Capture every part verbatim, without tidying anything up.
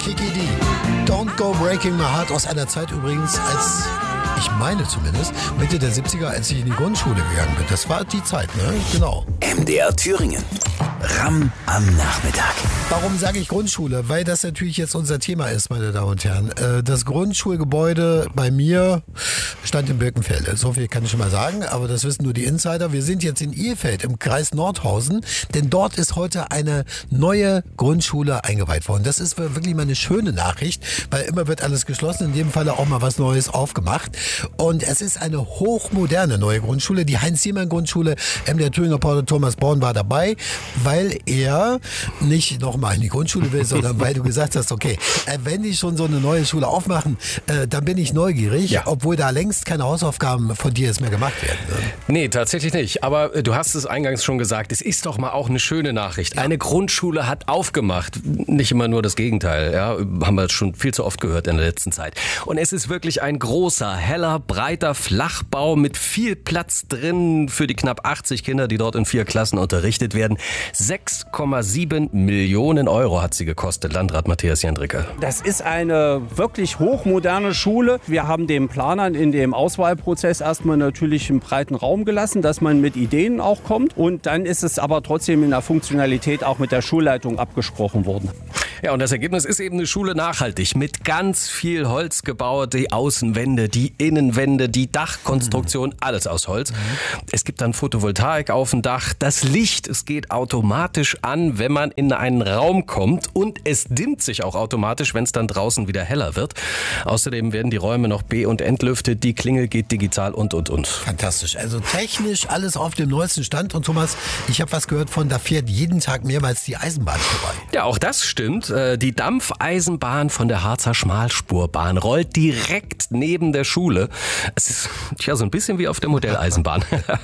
Kiki D. Don't Go Breaking My Heart, aus einer Zeit übrigens, als, ich meine zumindest, Mitte der siebziger, als ich in die Grundschule gegangen bin. Das war die Zeit, ne? Genau. M D R Thüringen. Ramm am Nachmittag. Warum sage ich Grundschule? Weil das natürlich jetzt unser Thema ist, meine Damen und Herren. Das Grundschulgebäude bei mir stand in Birkenfelde. So viel kann ich schon mal sagen, aber das wissen nur die Insider. Wir sind jetzt in Ilfeld im Kreis Nordhausen, denn dort ist heute eine neue Grundschule eingeweiht worden. Das ist wirklich mal eine schöne Nachricht, weil immer wird alles geschlossen, in dem Falle auch mal was Neues aufgemacht. Und es ist eine hochmoderne neue Grundschule, die Heinz-Siemann-Grundschule. M D R Thüringen-Reporter Thomas Born war dabei, weil er nicht nochmal in die Grundschule will, sondern weil du gesagt hast, okay, wenn die schon so eine neue Schule aufmachen, dann bin ich neugierig, ja. Obwohl da längst keine Hausaufgaben von dir jetzt mehr gemacht werden. Ne? Nee, tatsächlich nicht. Aber du hast es eingangs schon gesagt, es ist doch mal auch eine schöne Nachricht. Ja. Eine Grundschule hat aufgemacht. Nicht immer nur das Gegenteil. Ja, haben wir schon viel zu oft gehört in der letzten Zeit. Und es ist wirklich ein großer, heller, breiter Flachbau mit viel Platz drin für die knapp achtzig Kinder, die dort in vier Klassen unterrichtet werden. sechs Komma sieben Millionen Euro hat sie gekostet, Landrat Matthias Jendricke. Das ist eine wirklich hochmoderne Schule. Wir haben den Planern in dem Auswahlprozess erstmal natürlich einen breiten Raum gelassen, dass man mit Ideen auch kommt. Und dann ist es aber trotzdem in der Funktionalität auch mit der Schulleitung abgesprochen worden. Ja, und das Ergebnis ist eben eine Schule nachhaltig, mit ganz viel Holz gebaut, die Außenwände, die Innenwände, die Dachkonstruktion, alles aus Holz. Mhm. Es gibt dann Photovoltaik auf dem Dach, das Licht, es geht automatisch an, wenn man in einen Raum kommt, und es dimmt sich auch automatisch, wenn es dann draußen wieder heller wird. Außerdem werden die Räume noch be- und entlüftet, die Klingel geht digital und, und, und. Fantastisch, also technisch alles auf dem neuesten Stand. Und Thomas, ich habe was gehört von, da fährt jeden Tag mehrmals die Eisenbahn vorbei. Ja, auch das stimmt. Die Dampfeisenbahn von der Harzer Schmalspurbahn rollt direkt neben der Schule. Es ist tja so ein bisschen wie auf der Modelleisenbahn.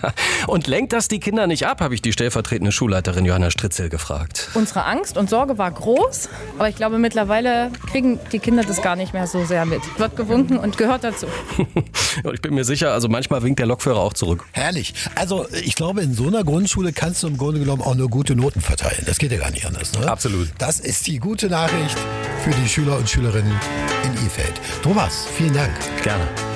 Und lenkt das die Kinder nicht ab, habe ich die stellvertretende Schulleiterin Johanna Stritzel gefragt. Unsere Angst und Sorge war groß, aber ich glaube, mittlerweile kriegen die Kinder das gar nicht mehr so sehr mit. Wird gewunken und gehört dazu. Ich bin mir sicher, also manchmal winkt der Lokführer auch zurück. Herrlich. Also ich glaube, in so einer Grundschule kannst du im Grunde genommen auch nur gute Noten verteilen. Das geht ja gar nicht anders, ne? Absolut. Das ist die gute Nachricht für die Schüler und Schülerinnen in Ilfeld. Thomas, vielen Dank. Gerne.